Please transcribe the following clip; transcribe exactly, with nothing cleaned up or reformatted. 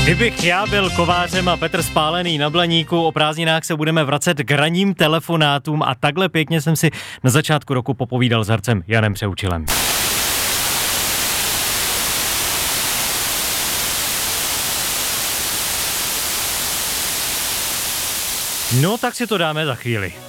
Kdybych já byl kovářem a Petr Spálený na Blaníku, o prázdninách se budeme vracet k ranním telefonátům a takhle pěkně jsem si na začátku roku popovídal s hercem Janem Přeučilem. No tak si to dáme za chvíli.